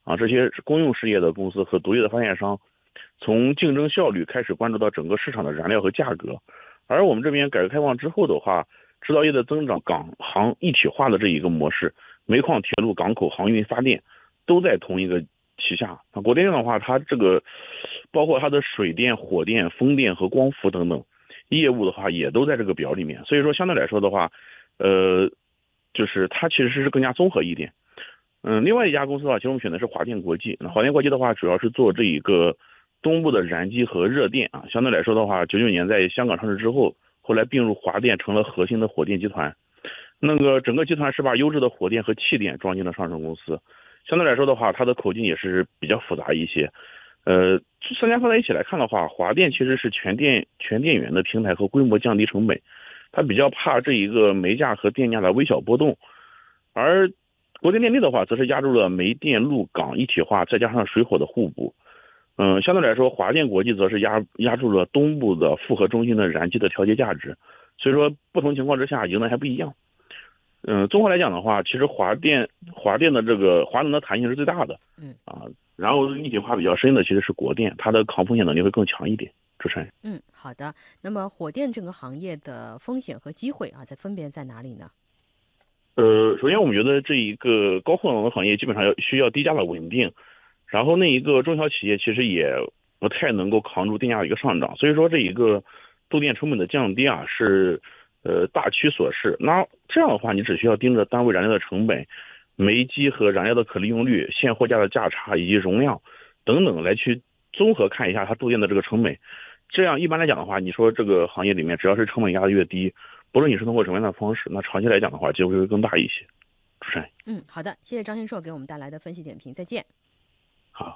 啊，这些公用事业的公司和独立的发电商，从竞争效率开始关注到整个市场的燃料和价格。而我们这边改革开放之后的话，制造业的增长、港航一体化的这一个模式，煤矿、铁路、港口、航运、发电都在同一个旗下。那国电的话，它这个包括它的水电、火电、风电和光伏等等业务的话，也都在这个表里面。所以说，相对来说的话，就是它其实是更加综合一点。另外一家公司的话，其实我们选的是华电国际。那华电国际的话，主要是做这一个东部的燃机和热电啊。相对来说的话，99年在香港上市之后，后来并入华电，成了核心的火电集团。那个整个集团是把优质的火电和气电装进了上市公司。相对来说的话，它的口径也是比较复杂一些。三家放在一起来看的话，华电其实是全电源的平台和规模降低成本，它比较怕这一个煤价和电价的微小波动。而国电电力的话，则是压住了煤电路港一体化，再加上水火的互补。相对来说，华电国际则是压住了东部的复合中心的燃机的调节价值。所以说，不同情况之下，赢的还不一样。综合来讲的话，其实华电的这个华能的弹性是最大的。然后一体化比较深的其实是国电，它的抗风险能力会更强一点。主持人。 好的。那么火电这个行业的风险和机会啊，分别在哪里呢？ 首先我们觉得这一个高耗能的行业基本上需要低价的稳定，然后那一个中小企业其实也不太能够扛住电价的一个上涨，所以说这一个度电成本的降低啊是大趋所势。那这样的话，你只需要盯着单位燃料的成本、煤机和燃料的可利用率、现货价的价差以及容量等等来去综合看一下它度电的这个成本。这样一般来讲的话，你说这个行业里面只要是成本压得越低，不论你是通过什么样的方式，那长期来讲的话，机会会更大一些。主持人。 好的，谢谢张先硕给我们带来的分析点评，再见。